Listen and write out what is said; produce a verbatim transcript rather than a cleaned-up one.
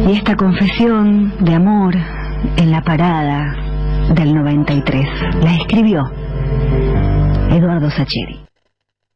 Y esta confesión de amor en la parada del noventa y tres la escribió Eduardo Sacheri.